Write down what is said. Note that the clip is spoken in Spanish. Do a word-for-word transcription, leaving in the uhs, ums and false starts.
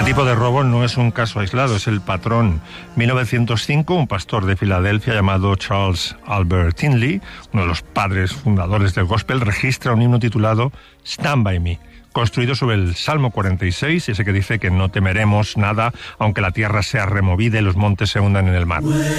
tipo de robo no es un caso aislado, es el patrón. mil novecientos cinco, un pastor de Filadelfia llamado Charles Albert Tindley, uno de los padres fundadores del gospel, registra un himno titulado Stand By Me, construido sobre el Salmo cuarenta y seis, ese que dice que no temeremos nada, aunque la tierra sea removida y los montes se hundan en el mar.